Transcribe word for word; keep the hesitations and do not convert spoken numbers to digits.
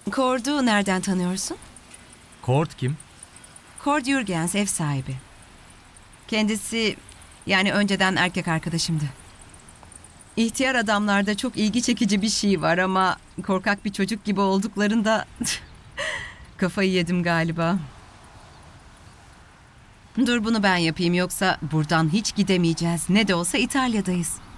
Kord'u nereden tanıyorsun? Kort kim? Kord Jürgens, ev sahibi. Kendisi, yani önceden erkek arkadaşımdı. İhtiyar adamlarda çok ilgi çekici bir şey var ama korkak bir çocuk gibi olduklarında kafayı yedim galiba. Dur bunu ben yapayım, yoksa buradan hiç gidemeyeceğiz. Ne de olsa İtalya'dayız.